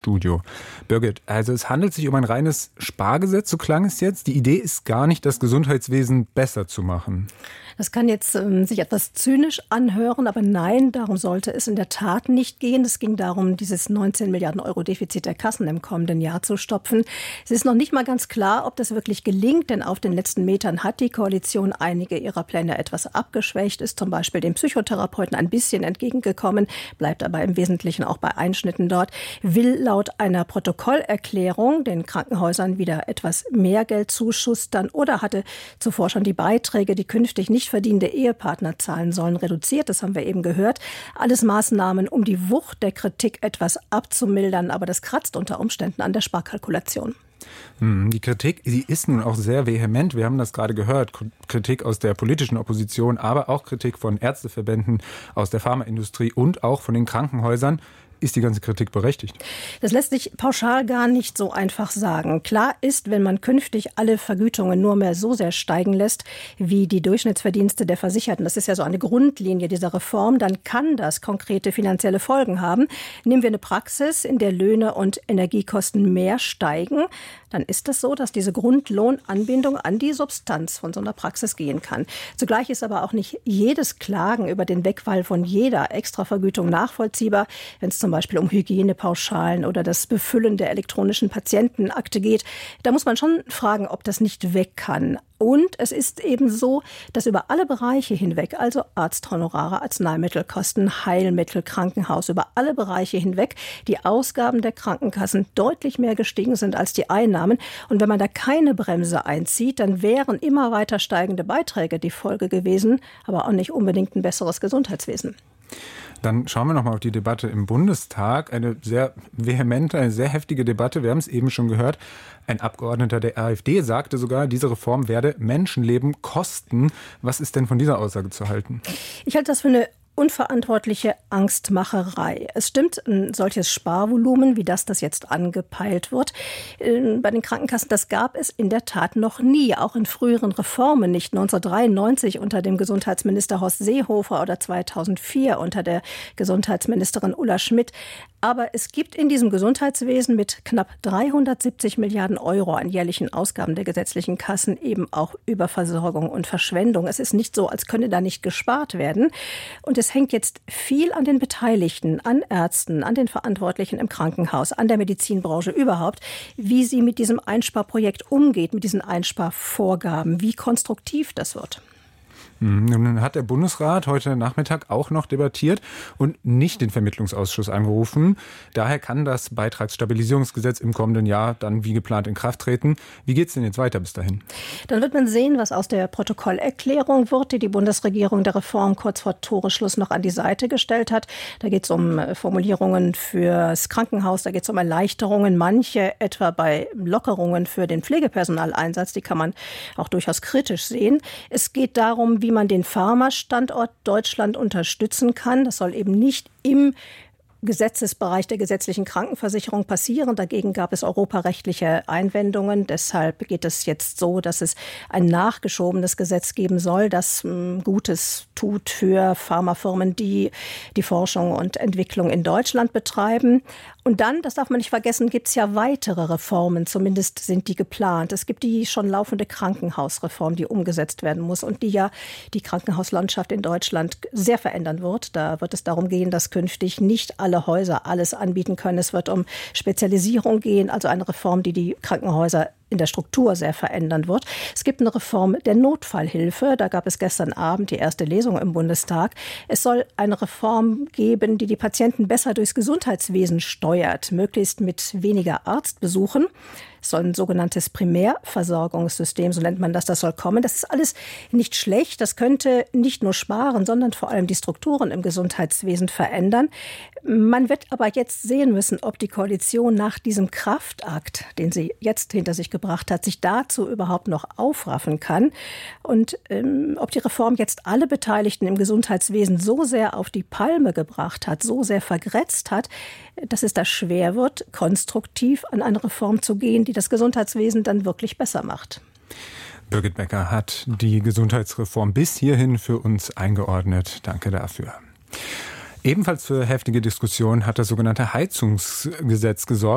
Studio. Birgit, also es handelt sich um ein reines Spargesetz, so klang es jetzt. Die Idee ist gar nicht, das Gesundheitswesen besser zu machen. Das kann jetzt sich etwas zynisch anhören, aber nein, darum sollte es in der Tat nicht gehen. Es ging darum, dieses 19 Milliarden Euro Defizit der Kassen im kommenden Jahr zu stopfen. Es ist noch nicht mal ganz klar, ob das wirklich gelingt, denn auf den letzten Metern hat die Koalition einige ihrer Pläne etwas abgeschwächt, ist zum Beispiel dem Psychotherapeuten ein bisschen entgegengekommen, bleibt aber im Wesentlichen auch bei Einschnitten dort, will laut einer Protokollerklärung den Krankenhäusern wieder etwas mehr Geld zuschustern oder hatte zuvor schon die Beiträge, die künftig nicht verdienende Ehepartner zahlen sollen, reduziert. Das haben wir eben gehört. Alles Maßnahmen, um die Wucht der Kritik etwas abzumildern, aber das kratzt unter Umständen an der Sparkalkulation. Die Kritik, die ist nun auch sehr vehement. Wir haben das gerade gehört. Kritik aus der politischen Opposition, aber auch Kritik von Ärzteverbänden, aus der Pharmaindustrie und auch von den Krankenhäusern. Ist die ganze Kritik berechtigt? Das lässt sich pauschal gar nicht so einfach sagen. Klar ist, wenn man künftig alle Vergütungen nur mehr so sehr steigen lässt, wie die Durchschnittsverdienste der Versicherten, das ist ja so eine Grundlinie dieser Reform, dann kann das konkrete finanzielle Folgen haben. Nehmen wir eine Praxis, in der Löhne und Energiekosten mehr steigen, dann ist es so, dass diese Grundlohnanbindung an die Substanz von so einer Praxis gehen kann. Zugleich ist aber auch nicht jedes Klagen über den Wegfall von jeder Extravergütung nachvollziehbar, wenn es zum Beispiel um Hygienepauschalen oder das Befüllen der elektronischen Patientenakte geht. Da muss man schon fragen, ob das nicht weg kann. Und es ist eben so, dass über alle Bereiche hinweg, also Arzthonorare, Arzneimittelkosten, Heilmittel, Krankenhaus, über alle Bereiche hinweg die Ausgaben der Krankenkassen deutlich mehr gestiegen sind als die Einnahmen. Und wenn man da keine Bremse einzieht, dann wären immer weiter steigende Beiträge die Folge gewesen, aber auch nicht unbedingt ein besseres Gesundheitswesen. Dann schauen wir nochmal auf die Debatte im Bundestag. Eine sehr vehemente, eine sehr heftige Debatte. Wir haben es eben schon gehört. Ein Abgeordneter der AfD sagte sogar, diese Reform werde Menschenleben kosten. Was ist denn von dieser Aussage zu halten? Ich halte das für eine unverantwortliche Angstmacherei. Es stimmt, ein solches Sparvolumen, wie das jetzt angepeilt wird, bei den Krankenkassen, das gab es in der Tat noch nie, auch in früheren Reformen nicht. 1993 unter dem Gesundheitsminister Horst Seehofer oder 2004 unter der Gesundheitsministerin Ulla Schmidt. Aber es gibt in diesem Gesundheitswesen mit knapp 370 Milliarden Euro an jährlichen Ausgaben der gesetzlichen Kassen eben auch Überversorgung und Verschwendung. Es ist nicht so, als könne da nicht gespart werden. Und es hängt jetzt viel an den Beteiligten, an Ärzten, an den Verantwortlichen im Krankenhaus, an der Medizinbranche überhaupt, wie sie mit diesem Einsparprojekt umgeht, mit diesen Einsparvorgaben, wie konstruktiv das wird. Nun hat der Bundesrat heute Nachmittag auch noch debattiert und nicht den Vermittlungsausschuss angerufen. Daher kann das Beitragsstabilisierungsgesetz im kommenden Jahr dann wie geplant in Kraft treten. Wie geht es denn jetzt weiter bis dahin? Dann wird man sehen, was aus der Protokollerklärung wird, die die Bundesregierung der Reform kurz vor Toresschluss noch an die Seite gestellt hat. Da geht es um Formulierungen fürs Krankenhaus, da geht es um Erleichterungen, manche etwa bei Lockerungen für den Pflegepersonaleinsatz, die kann man auch durchaus kritisch sehen. Es geht darum, wie man den Pharmastandort Deutschland unterstützen kann. Das soll eben nicht im Gesetzesbereich der gesetzlichen Krankenversicherung passieren. Dagegen gab es europarechtliche Einwendungen. Deshalb geht es jetzt so, dass es ein nachgeschobenes Gesetz geben soll, das Gutes tut für Pharmafirmen, die die Forschung und Entwicklung in Deutschland betreiben. Und dann, das darf man nicht vergessen, gibt es ja weitere Reformen, zumindest sind die geplant. Es gibt die schon laufende Krankenhausreform, die umgesetzt werden muss und die ja die Krankenhauslandschaft in Deutschland sehr verändern wird. Da wird es darum gehen, dass künftig nicht alle Häuser alles anbieten können. Es wird um Spezialisierung gehen, also eine Reform, die die Krankenhäuser in der Struktur sehr verändern wird. Es gibt eine Reform der Notfallhilfe. Da gab es gestern Abend die erste Lesung im Bundestag. Es soll eine Reform geben, die die Patienten besser durchs Gesundheitswesen steuert, möglichst mit weniger Arztbesuchen. Es soll ein sogenanntes Primärversorgungssystem, so nennt man das soll kommen. Das ist alles nicht schlecht. Das könnte nicht nur sparen, sondern vor allem die Strukturen im Gesundheitswesen verändern. Man wird aber jetzt sehen müssen, ob die Koalition nach diesem Kraftakt, den sie jetzt hinter sich gebracht hat, sich dazu überhaupt noch aufraffen kann. Und ob die Reform jetzt alle Beteiligten im Gesundheitswesen so sehr auf die Palme gebracht hat, so sehr vergrätzt hat, dass es da schwer wird, konstruktiv an eine Reform zu gehen, die das Gesundheitswesen dann wirklich besser macht. Birgit Becker hat die Gesundheitsreform bis hierhin für uns eingeordnet. Danke dafür. Ebenfalls für heftige Diskussionen hat das sogenannte Heizungsgesetz gesorgt.